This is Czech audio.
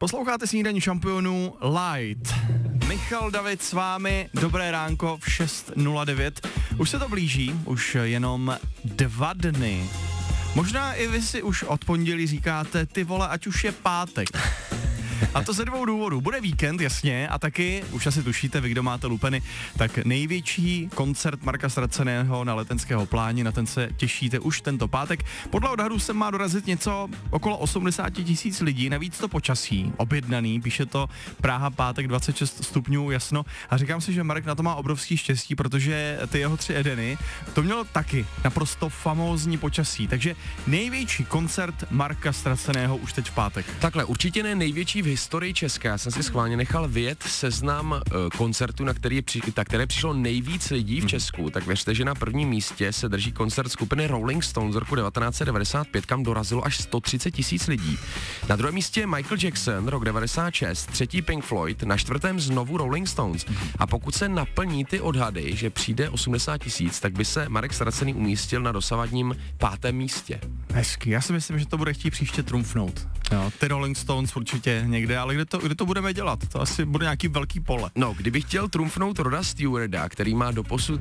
Posloucháte Snídaní šampionů Light. Michal David s vámi, dobré ránko v 6:09. Už se to blíží, už jenom 2 dny. Možná i vy si už od pondělí říkáte, ty vole, ať už je pátek. A to ze 2 důvodů. Bude víkend, jasně, a taky, už asi tušíte, vy, kdo máte lupeny, tak největší koncert Marka Ztraceného na Letenského pláni, na ten se těšíte už tento pátek. Podle odhadů se má dorazit něco okolo 80 000 lidí, navíc to počasí, objednaný, píše to Praha, pátek 26 stupňů, jasno. A říkám si, že Marek na to má obrovský štěstí, protože ty jeho 3 Edeny, to mělo taky naprosto famózní počasí. Takže největší koncert Marka Ztraceného už teď v pátek. Takhle, určitě ne největší v historii České. Já jsem si schválně nechal vyjet seznam koncertů, na které přišlo nejvíc lidí v Česku. Tak věřte, že na prvním místě se drží koncert skupiny Rolling Stones z roku 1995, kam dorazilo až 130 000 lidí. Na druhém místě Michael Jackson, rok 96, třetí Pink Floyd, na 4. znovu Rolling Stones. A pokud se naplní ty odhady, že přijde 80 000, tak by se Marek Ztracený umístil na dosavadním 5. místě. Hezky, já si myslím, že to bude chtít příště trumfnout. Jo, ty Rolling Stones určitě někde, ale kde to budeme dělat? To asi bude nějaký velký pole. No, kdybych chtěl trumfnout Roda Stewarda, který má doposud